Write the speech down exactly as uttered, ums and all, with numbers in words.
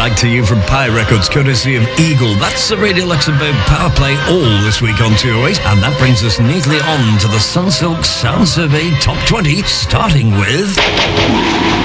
like to you from Pie Records, courtesy of Eagle. That's the Radio Luxembourg Power Play all this week on two oh eight. And that brings us neatly on to the Sunsilk Sound Survey Top twenty, starting with...